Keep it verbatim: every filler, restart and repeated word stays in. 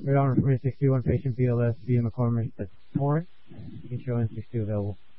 Rhode Island twenty sixty-one patient B L S via McCormick at Torrance. You can show N sixty-two available.